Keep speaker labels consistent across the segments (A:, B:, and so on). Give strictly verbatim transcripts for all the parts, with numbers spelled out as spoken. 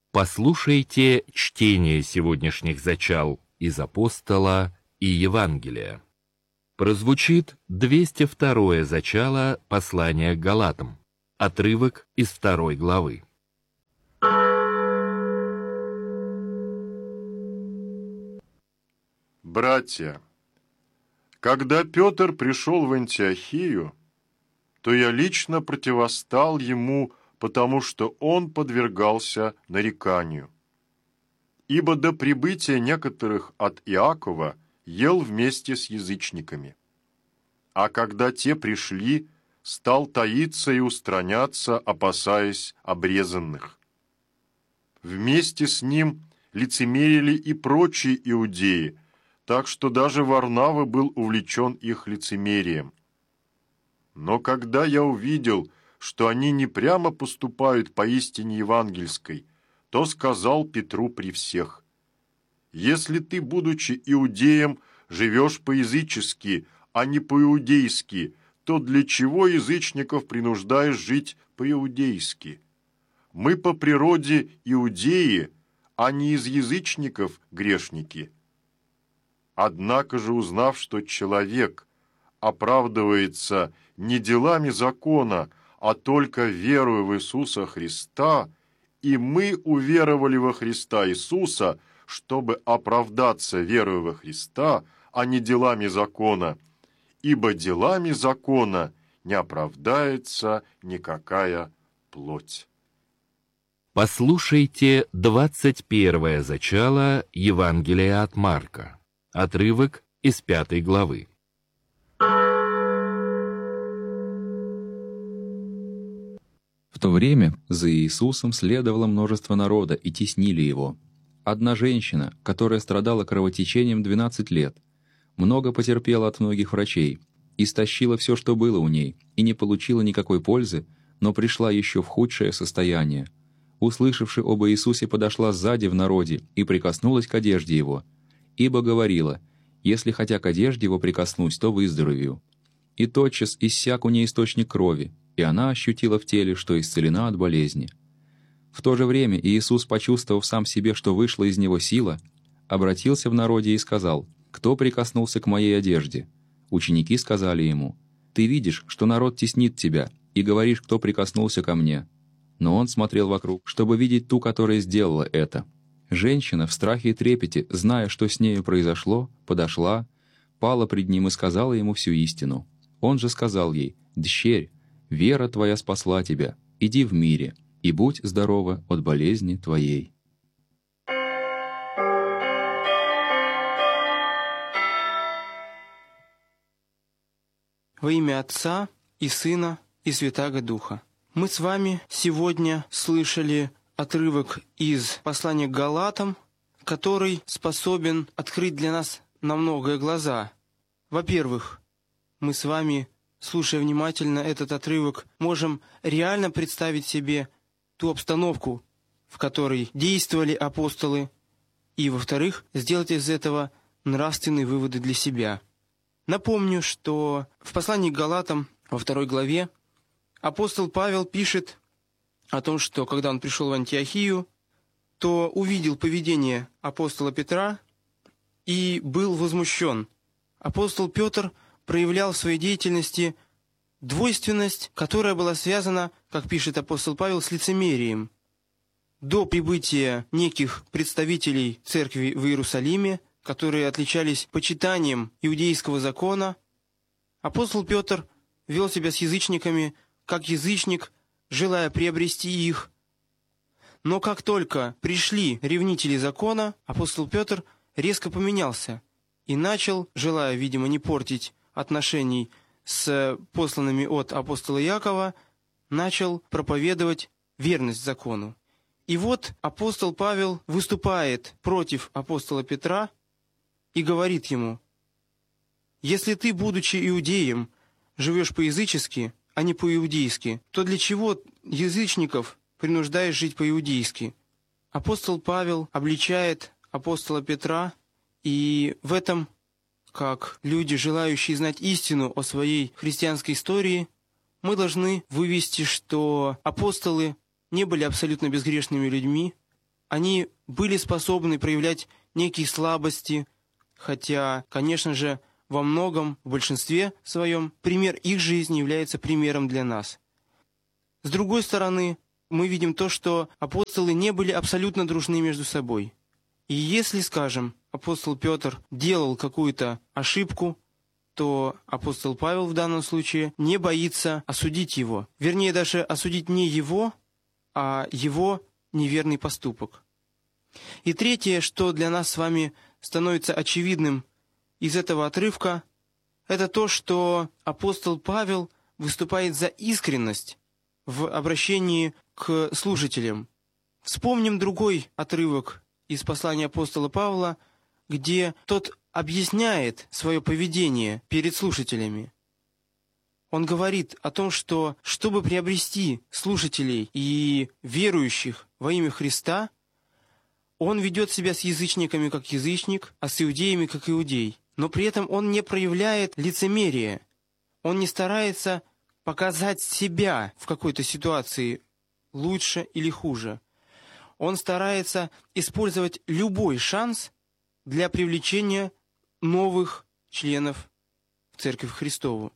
A: Послушайте чтение сегодняшних зачал из Апостола и Евангелия. Прозвучит двести второе зачало послания к Галатам, отрывок из второй главы.
B: Братья, когда Петр пришел в Антиохию, то я лично противостал ему, потому что он подвергался нареканию. Ибо до прибытия некоторых от Иакова ел вместе с язычниками. А когда те пришли, стал таиться и устраняться, опасаясь обрезанных. Вместе с ним лицемерили и прочие иудеи, так что даже Варнава был увлечен их лицемерием. Но когда я увидел, что они не прямо поступают по истине евангельской, то сказал Петру при всех: «Если ты, будучи иудеем, живешь по-язычески, а не по-иудейски, то для чего язычников принуждаешь жить по-иудейски? Мы по природе иудеи, а не из язычников грешники». Однако же, узнав, что человек оправдывается не делами закона, а только верою в Иисуса Христа, и мы уверовали во Христа Иисуса, чтобы оправдаться верою во Христа, а не делами закона, ибо делами закона не оправдается никакая плоть.
A: Послушайте двадцать первое зачало Евангелия от Марка, отрывок из пятой главы.
C: В то время за Иисусом следовало множество народа и теснили его. Одна женщина, которая страдала кровотечением двенадцать лет, много потерпела от многих врачей, истощила все, что было у ней, и не получила никакой пользы, но пришла еще в худшее состояние. Услышавши об Иисусе, подошла сзади в народе и прикоснулась к одежде его, ибо говорила: «Если хотя к одежде его прикоснусь, то выздоровею». И тотчас иссяк у ней источник крови, и она ощутила в теле, что исцелена от болезни. В то же время Иисус, почувствовав сам себе, что вышла из него сила, обратился в народе и сказал: «Кто прикоснулся к моей одежде?» Ученики сказали ему: «Ты видишь, что народ теснит тебя, и говоришь, кто прикоснулся ко мне». Но он смотрел вокруг, чтобы видеть ту, которая сделала это. Женщина в страхе и трепете, зная, что с нею произошло, подошла, пала пред ним и сказала ему всю истину. Он же сказал ей: «Дщерь, вера твоя спасла тебя, иди в мире, и будь здорова от болезни твоей».
D: Во имя Отца и Сына и Святаго Духа. Мы с вами сегодня слышали отрывок из послания к Галатам, который способен открыть для нас на многое глаза. Во-первых, мы с вами, слушая внимательно этот отрывок, можем реально представить себе ту обстановку, в которой действовали апостолы, и, во-вторых, сделать из этого нравственные выводы для себя. Напомню, что в послании к Галатам во второй главе апостол Павел пишет о том, что когда он пришел в Антиохию, то увидел поведение апостола Петра и был возмущен. Апостол Петр проявлял в своей деятельности двойственность, которая была связана, как пишет апостол Павел, с лицемерием. До прибытия неких представителей церкви в Иерусалиме, которые отличались почитанием иудейского закона, апостол Петр вел себя с язычниками как язычник, желая приобрести их. Но как только пришли ревнители закона, апостол Петр резко поменялся и начал, желая, видимо, не портить отношений с посланными от апостола Иакова, начал проповедовать верность закону. И вот апостол Павел выступает против апостола Петра и говорит ему: «Если ты, будучи иудеем, живешь по-язычески, а не по-иудейски, то для чего язычников принуждаешь жить по-иудейски?» Апостол Павел обличает апостола Петра, и в этом, как люди, желающие знать истину о своей христианской истории, мы должны вывести, что апостолы не были абсолютно безгрешными людьми, они были способны проявлять некие слабости, хотя, конечно же, во многом, в большинстве своем, пример их жизни является примером для нас. С другой стороны, мы видим то, что апостолы не были абсолютно дружны между собой. И если, скажем, апостол Петр делал какую-то ошибку, то апостол Павел в данном случае не боится осудить его. Вернее, даже осудить не его, а его неверный поступок. И третье, что для нас с вами становится очевидным из этого отрывка, это то, что апостол Павел выступает за искренность в обращении к слушателям. Вспомним другой отрывок из послания апостола Павла, где тот объясняет свое поведение перед слушателями. Он говорит о том, что чтобы приобрести слушателей и верующих во имя Христа, он ведет себя с язычниками как язычник, а с иудеями как иудей. Но при этом он не проявляет лицемерия. Он не старается показать себя в какой-то ситуации лучше или хуже. Он старается использовать любой шанс для привлечения новых членов в Церковь Христову.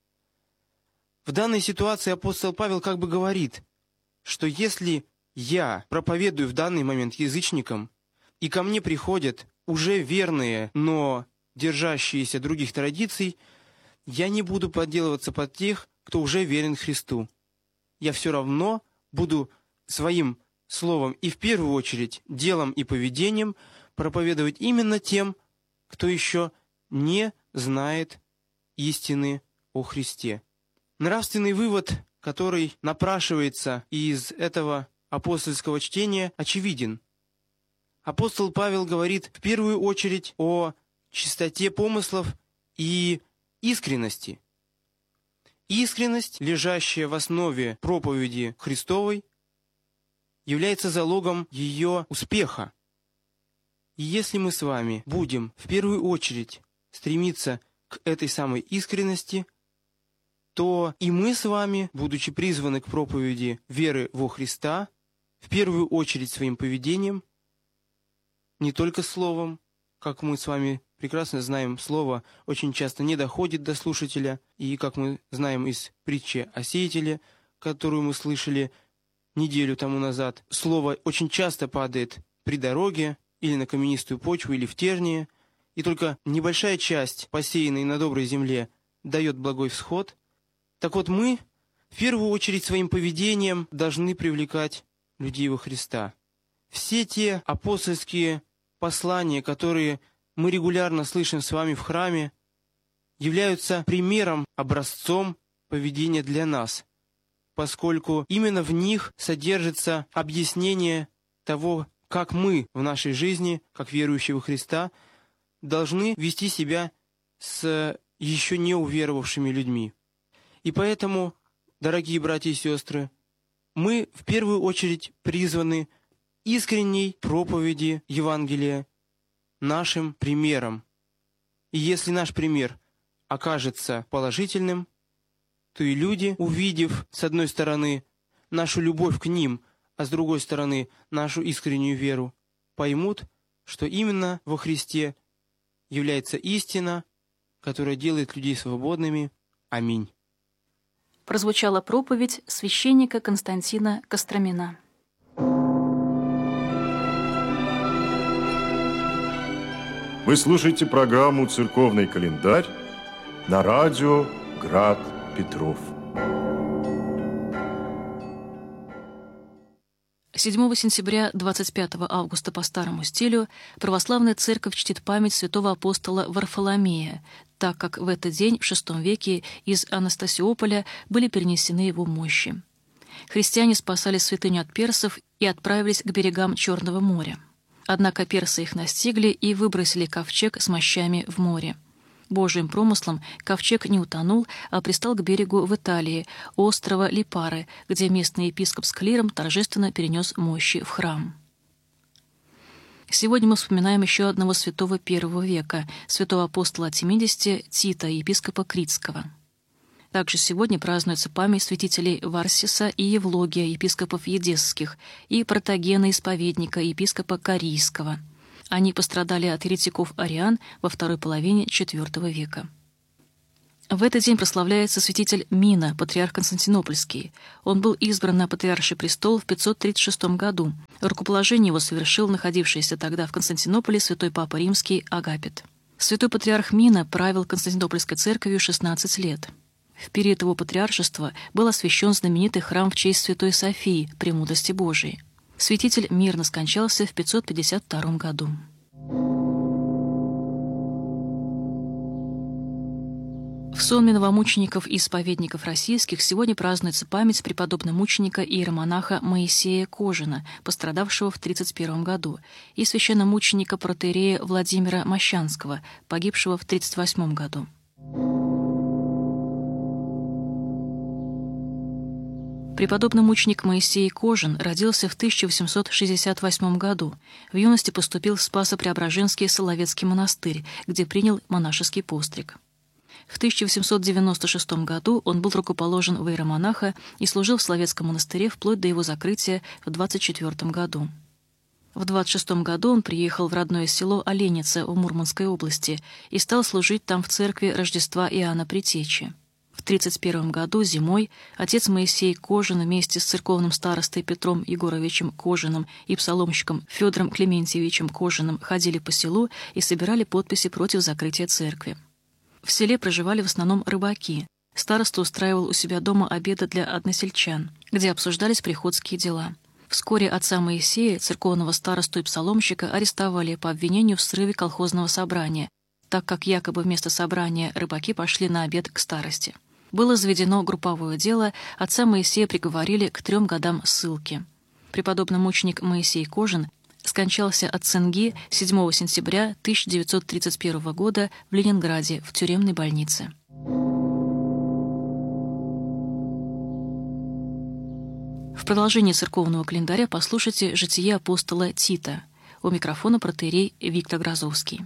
D: В данной ситуации апостол Павел как бы говорит, что если я проповедую в данный момент язычникам, и ко мне приходят уже верные, но держащиеся других традиций, я не буду подделываться под тех, кто уже верен Христу. Я все равно буду своим словом и в первую очередь делом и поведением проповедовать именно тем, кто еще не знает истины о Христе. Нравственный вывод, который напрашивается из этого апостольского чтения, очевиден. Апостол Павел говорит в первую очередь о чистоте помыслов и искренности. Искренность, лежащая в основе проповеди Христовой, является залогом ее успеха. И если мы с вами будем в первую очередь стремиться к этой самой искренности, то и мы с вами, будучи призваны к проповеди веры во Христа, в первую очередь своим поведением, не только словом, как мы с вами прекрасно знаем, слово очень часто не доходит до слушателя, и, как мы знаем из притчи о сеятеле, которую мы слышали неделю тому назад, слово очень часто падает при дороге, или на каменистую почву, или в тернии, и только небольшая часть, посеянной на доброй земле, дает благой всход. Так вот, мы в первую очередь своим поведением должны привлекать людей во Христа. Все те апостольские послания, которые мы регулярно слышим с вами в храме, являются примером, образцом поведения для нас, поскольку именно в них содержится объяснение того, как мы в нашей жизни, как верующие во Христа, должны вести себя с еще не уверовавшими людьми. И поэтому, дорогие братья и сестры, мы в первую очередь призваны искренней проповеди Евангелия нашим примером. И если наш пример окажется положительным, то и люди, увидев, с одной стороны, нашу любовь к ним, а с другой стороны, нашу искреннюю веру, поймут, что именно во Христе является истина, которая делает людей свободными. Аминь.
E: Прозвучала проповедь священника Константина Костромина.
B: Вы слушаете программу «Церковный календарь» на радио «Град Петров».
E: седьмого сентября двадцать пятого августа по старому стилю православная церковь чтит память святого апостола Варфоломея, так как в этот день в шестом веке из Анастасиополя были перенесены его мощи. Христиане спасали святыню от персов и отправились к берегам Черного моря. Однако персы их настигли и выбросили ковчег с мощами в море. Божьим промыслом ковчег не утонул, а пристал к берегу в Италии, у острова Липары, где местный епископ с клиром торжественно перенес мощи в храм. Сегодня мы вспоминаем еще одного святого первого века, святого апостола от семидесяти Тита, епископа Критского. Также сегодня празднуется память святителей Варсиса и Евлогия, епископов едесских, и Протагена, исповедника, епископа Карийского. Они пострадали от еретиков-ариан во второй половине четвёртого века. В этот день прославляется святитель Мина, патриарх Константинопольский. Он был избран на патриарший престол в пятьсот тридцать шестом году. Рукоположение его совершил находившийся тогда в Константинополе святой Папа Римский Агапит. Святой патриарх Мина правил Константинопольской церковью шестнадцать лет. В период его патриаршества был освящен знаменитый храм в честь Святой Софии, Премудрости Божией. Святитель мирно скончался в пятьсот пятьдесят втором году. В сонме новомучеников и исповедников российских сегодня празднуется память преподобного мученика и иеромонаха Моисея Кожина, пострадавшего в тридцать первом году, и священномученика протоиерея Владимира Мощанского, погибшего в тридцать восьмом году. Преподобный мученик Моисей Кожин родился в тысяча восемьсот шестьдесят восьмом году. В юности поступил в Спасо-Преображенский Соловецкий монастырь, где принял монашеский постриг. В тысяча восемьсот девяносто шестом году он был рукоположен в иеромонаха и служил в Соловецком монастыре вплоть до его закрытия в двадцать четвёртом году. В двадцать шестом году он приехал в родное село Оленица в Мурманской области и стал служить там в церкви Рождества Иоанна Предтечи. В тридцать первом году зимой отец Моисей Кожин вместе с церковным старостой Петром Егоровичем Кожиным и псаломщиком Федором Клементьевичем Кожиным ходили по селу и собирали подписи против закрытия церкви. В селе проживали в основном рыбаки. Староста устраивал у себя дома обеды для односельчан, где обсуждались приходские дела. Вскоре отца Моисея, церковного старосту и псаломщика, арестовали по обвинению в срыве колхозного собрания, так как якобы вместо собрания рыбаки пошли на обед к старости. Было заведено групповое дело, отца Моисея приговорили к трем годам ссылки. Преподобный мученик Моисей Кожин скончался от цинги седьмого сентября тысяча девятьсот тридцать первого года в Ленинграде в тюремной больнице. В продолжении церковного календаря послушайте житие апостола Тита. У микрофона протоиерей Виктор Грозовский.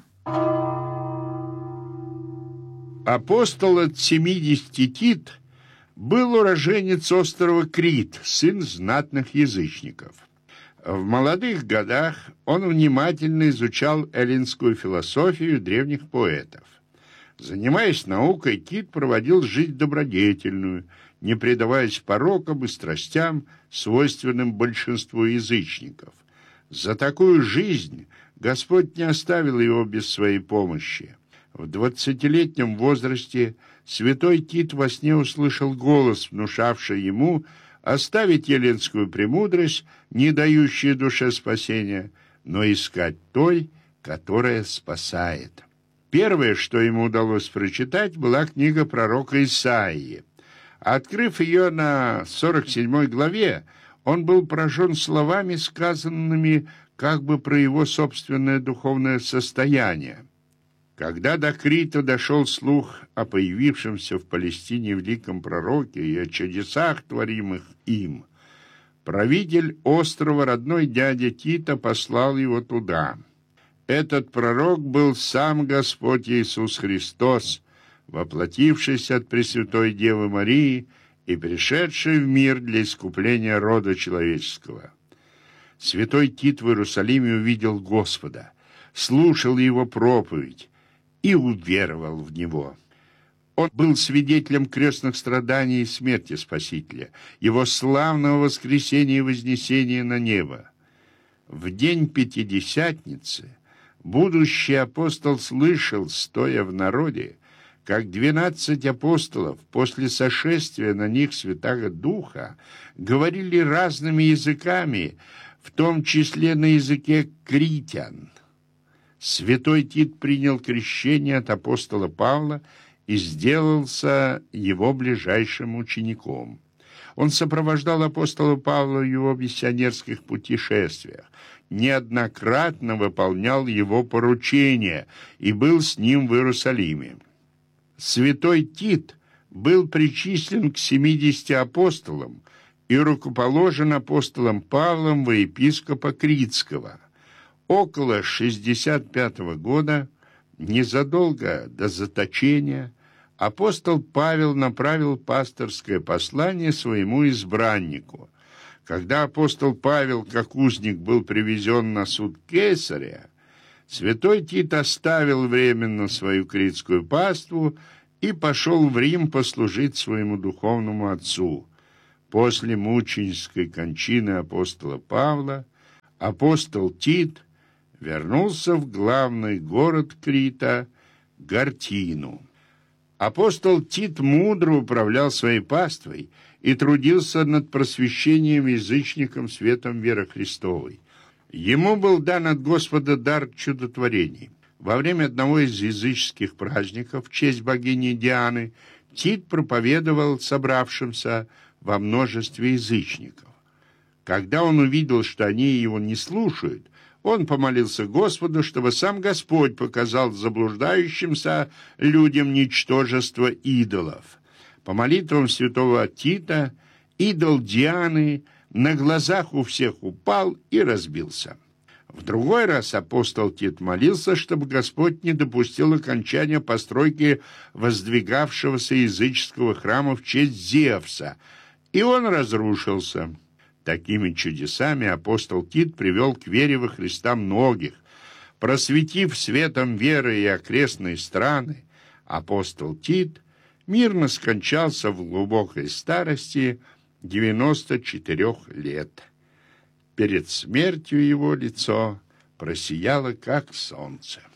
F: Апостол от семидесяти Тит был уроженец острова Крит, сын знатных язычников. В молодых годах он внимательно изучал эллинскую философию древних поэтов. Занимаясь наукой, Тит проводил жизнь добродетельную, не предаваясь порокам и страстям, свойственным большинству язычников. За такую жизнь Господь не оставил его без своей помощи. В двадцатилетнем возрасте святой Тит во сне услышал голос, внушавший ему оставить эллинскую премудрость, не дающую душе спасения, но искать той, которая спасает. Первое, что ему удалось прочитать, была книга пророка Исаии. Открыв ее на сорок седьмой главе, он был поражен словами, сказанными как бы про его собственное духовное состояние. Когда до Крита дошел слух о появившемся в Палестине великом пророке и о чудесах, творимых им, правитель острова, родной дядя Тита, послал его туда. Этот пророк был сам Господь Иисус Христос, воплотившийся от Пресвятой Девы Марии и пришедший в мир для искупления рода человеческого. Святой Тит в Иерусалиме увидел Господа, слушал его проповедь и уверовал в него. Он был свидетелем крестных страданий и смерти Спасителя, его славного воскресения и вознесения на небо. В день Пятидесятницы будущий апостол слышал, стоя в народе, как двенадцать апостолов после сошествия на них Святаго Духа говорили разными языками, в том числе на языке критян. Святой Тит принял крещение от апостола Павла и сделался его ближайшим учеником. Он сопровождал апостола Павла в его миссионерских путешествиях, неоднократно выполнял его поручения и был с ним в Иерусалиме. Святой Тит был причислен к семидесяти апостолам и рукоположен апостолом Павлом во епископа Критского. Около шестьдесят пятого года, незадолго до заточения, апостол Павел направил пасторское послание своему избраннику. Когда апостол Павел, как узник, был привезен на суд Кесаря, святой Тит оставил временно свою критскую паству и пошел в Рим послужить своему духовному отцу. После мученической кончины апостола Павла апостол Тит вернулся в главный город Крита – Гартину. Апостол Тит мудро управлял своей паствой и трудился над просвещением язычникам светом веры Христовой. Ему был дан от Господа дар чудотворений. Во время одного из языческих праздников в честь богини Дианы Тит проповедовал собравшимся во множестве язычников. Когда он увидел, что они его не слушают, он помолился Господу, чтобы сам Господь показал заблуждающимся людям ничтожество идолов. По молитвам святого Тита идол Дианы на глазах у всех упал и разбился. В другой раз апостол Тит молился, чтобы Господь не допустил окончания постройки воздвигавшегося языческого храма в честь Зевса, и он разрушился. Такими чудесами апостол Тит привел к вере во Христа многих. Просветив светом веры и окрестные страны, апостол Тит мирно скончался в глубокой старости девяноста четырёх лет. Перед смертью его лицо просияло, как солнце.